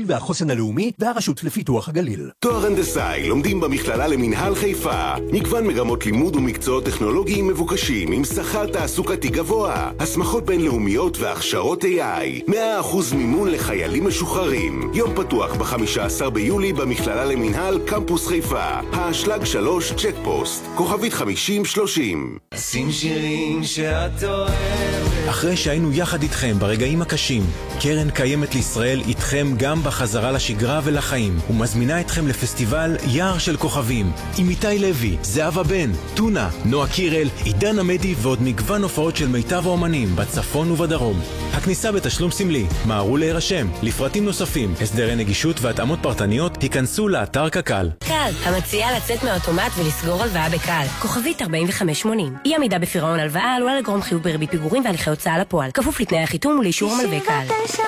והחוסן הלאומי והרשות לפיתוח הגליל. תואר הנדסאי לומדים במכללה למינהל חיפה. מגוון מגמות לימוד ומקצועות טכנולוגיים מבוקשים עם שכר תעסוקתי גבוה. הסמכות בינלאומיות והכשרות AI. 100% מימון לחיילים משוחררים. יום פתוח ב-15 ביולי במכללה למינהל קמפוס חיפה. האשלג 3 צ'ק פוסט. כוכבית 5030. שים שירים שאת אוהבת. אחרי שהיינו יחד איתכם ברגעים הקשים, קרן קיימת לישראל איתכם גם בחזרה לשגרה ולחיים, ומזמינה אתכם לפסטיבל יער של כוכבים, עם איתי לוי, זהבה בן, טונה, נועה קירל, עידן עמדי ועוד מגוון הופעות של מיטב האומנים בצפון ובדרום. הכניסה בתשלום סמלי, מהרו להירשם. לפרטים נוספים, הסדרי נגישות והתאמות פרטניות, היכנסו לאתר קק"ל. קל, המציעה לצאת מהאוטומט ולסגור הלוואה בקל. כוכבית 4580. אי עמידה בפירעון הלוואה עלולה לגרום חיוב בריבית פיגורים והליכי הוצאה לפועל. כפוף לתנאי החיתום ולאישור המלווה קל.